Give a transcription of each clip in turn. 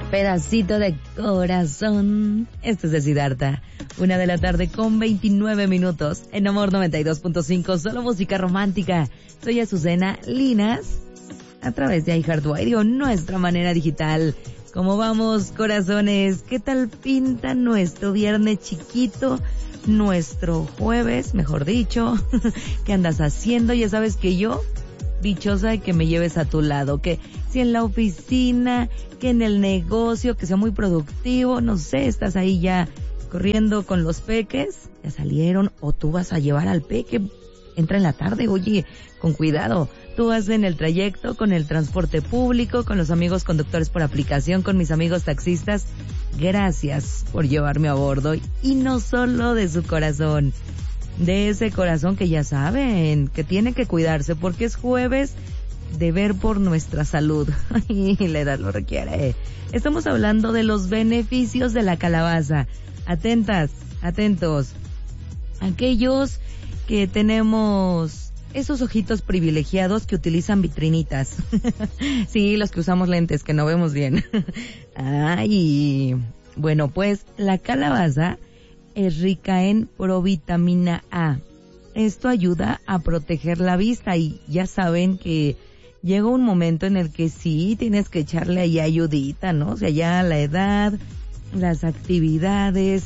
Pedacito de corazón. Esto es de Siddhartha. 1:00 con 29 minutos. En Amor 92.5, solo música romántica. Soy Azucena Linas, a través de iHeartRadio, nuestra manera digital. ¿Cómo vamos, corazones? ¿Qué tal pinta nuestro viernes chiquito? Nuestro jueves, mejor dicho. ¿Qué andas haciendo? Ya sabes que yo, dichosa de que me lleves a tu lado, que si en la oficina, que en el negocio, que sea muy productivo, no sé, estás ahí ya corriendo con los peques, ya salieron, o tú vas a llevar al peque, entra en la tarde, oye, con cuidado, tú vas en el trayecto, con el transporte público, con los amigos conductores por aplicación, con mis amigos taxistas, gracias por llevarme a bordo, y no solo de su corazón, de ese corazón que ya saben, que tiene que cuidarse, porque es jueves de ver por nuestra salud, y la edad lo requiere. Estamos hablando de los beneficios de la calabaza. Atentas, atentos, aquellos que tenemos esos ojitos privilegiados que utilizan vitrinitas. Sí, los que usamos lentes, que no vemos bien. Ay, bueno, pues la calabaza es rica en provitamina A. Esto ayuda a proteger la vista y ya saben que llega un momento en el que sí tienes que echarle ahí ayudita, ¿no? O sea, ya la edad, las actividades,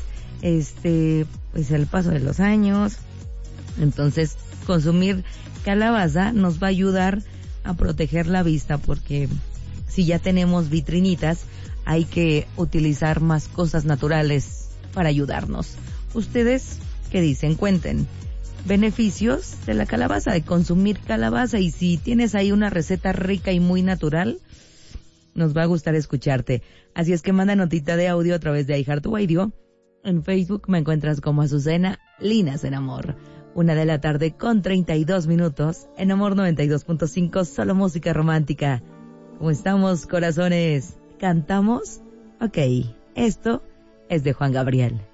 pues el paso de los años. Entonces, consumir calabaza nos va a ayudar a proteger la vista, porque si ya tenemos vitrinitas, hay que utilizar más cosas naturales para ayudarnos. ¿Ustedes qué dicen? Cuenten. Beneficios de la calabaza, de consumir calabaza, y si tienes ahí una receta rica y muy natural, nos va a gustar escucharte. Así es que manda notita de audio a través de iHeartRadio. En Facebook me encuentras como Azucena Linas en Amor. 1:00 con 32 minutos. En Amor 92.5, solo música romántica. ¿Cómo estamos, corazones? ¿Cantamos? Ok, esto es de Juan Gabriel.